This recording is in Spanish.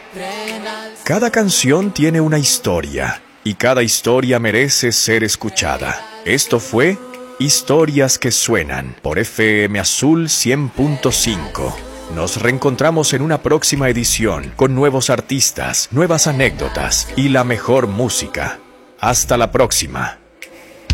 Cada canción tiene una historia, y cada historia merece ser escuchada. Esto fue Historias que Suenan, por FM Azul 100.5. Nos reencontramos en una próxima edición, con nuevos artistas, nuevas anécdotas y la mejor música. Hasta la próxima.